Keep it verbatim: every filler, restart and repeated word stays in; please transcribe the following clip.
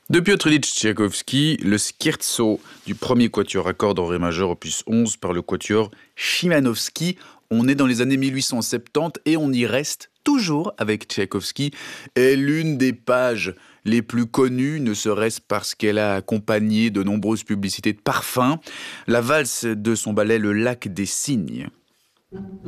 De Piotr Ilyich Tchaïkovski, le scherzo du premier quatuor à cordes en ré majeur opus onze par le quatuor Chimanovski. On est dans les années mille huit cent soixante-dix et on y reste toujours avec Tchaïkovski. Et l'une des pages les plus connues, ne serait-ce parce qu'elle a accompagné de nombreuses publicités de parfums, la valse de son ballet Le Lac des Cygnes.